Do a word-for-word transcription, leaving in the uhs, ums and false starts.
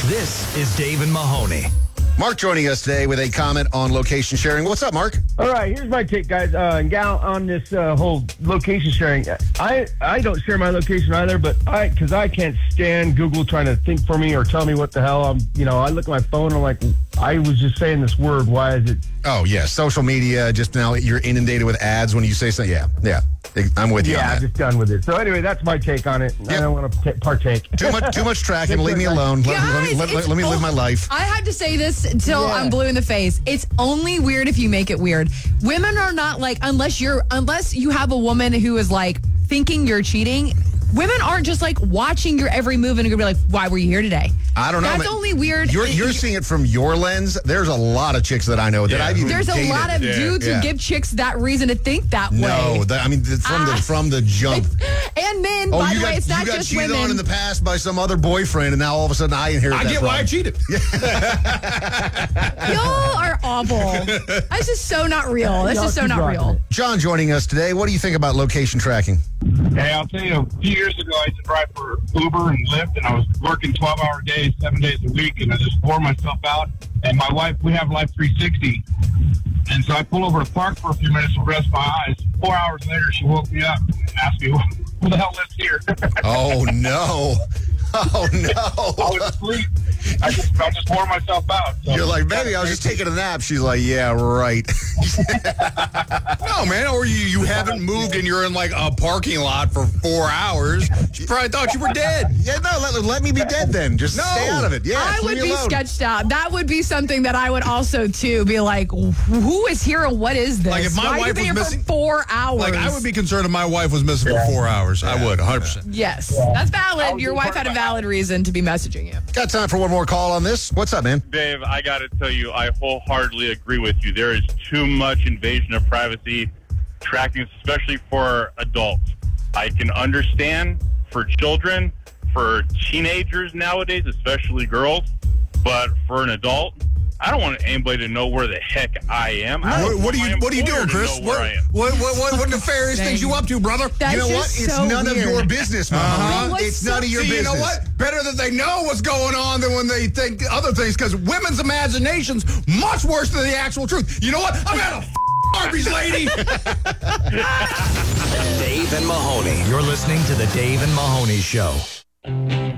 This is Dave and Mahoney. Mark joining us today with a comment on location sharing. What's up, Mark? All right, here's my take, guys. Uh, and gal, on this uh, whole location sharing, I I don't share my location either, but I because I can't stand Google trying to think for me or tell me what the hell I'm. You know, I look at my phone and I'm like, I was just saying this word. Why is it? Oh yeah, social media. Just now, you're inundated with ads when you say something. Yeah, yeah. I'm with you. Yeah, on that. I'm just done with it. So anyway, that's my take on it. Yep. I don't want to t- partake. Too much, too much tracking. Leave me alone. Let, Guys, let me, let, it's let me live o- my life. I had to say this until Yeah. I'm blue in the face. It's only weird if you make it weird. Women are not like, unless you're, unless you have a woman who is like thinking you're cheating. Women aren't just like watching your every move and you're gonna be like, why were you here today? I don't know. That's man. only weird. You're, you're seeing it from your lens. There's a lot of chicks that I know that Yeah. I've even There's a dated. lot of Yeah. dudes Yeah. who give chicks that reason to think that No, way. that, I mean the, from the Ah. from the jump. And men, Oh, by you the got way, it's not you got just cheated women. on in the past by some other boyfriend, and now all of a sudden I inherit. I that get why I problem. cheated. Y'all are awful. That's just so not real. That's Y'all just so keep not rocking real. it. John joining us today. What do you think about location tracking? Hey, I'll tell you, a few years ago, I used to drive for Uber and Lyft, and I was working twelve-hour days, seven days a week, and I just wore myself out. And my wife, we have Life three sixty, and so I pull over to park for a few minutes to rest my eyes. Four hours later, she woke me up and asked me, who the hell lives here? Oh no! Oh I no! was asleep. I just, I just wore myself out. So. You're like, baby, I was just taking a nap. She's like, yeah, right. No, man. Or you, you haven't moved and you're in like a parking lot for four hours. She probably thought you were dead. Yeah, no, let, let me be dead then. Just No. stay out of it. Yeah, I leave would me be alone. sketched out. That would be something that I would also too be like, who is here and what is this? Like, if my Why wife you been was here missing- for four hours? Like, I would be concerned if my wife was missing for four hours. I would, one hundred percent. Yes, that's valid. Your wife had a valid reason to be messaging you. Got time for one more call on this. What's up, man? Dave, I got to tell you, I wholeheartedly agree with you. There is too much invasion of privacy tracking, especially for adults. I can understand for children, for teenagers nowadays, especially girls, but for an adult, I don't want anybody to know where the heck I am. I What, don't what are want you my What are you employer doing, to Chris? know where What, I am. what, what, what, what nefarious things you up to, brother? That's You know what? just It's so none weird. of your business, Mom. Uh-huh. It's What's none so- of your See, business. you know what? Better that they know what's going on than when they think other things, because women's imagination's much worse than the actual truth. You know what? I'm at a f- Arby's, lady. Dave and Mahoney. You're listening to the Dave and Mahoney Show.